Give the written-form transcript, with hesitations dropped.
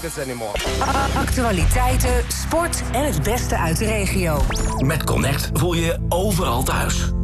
like this anymore. Actualiteiten, sport en het beste uit de regio. Met Connect voel je je overal thuis.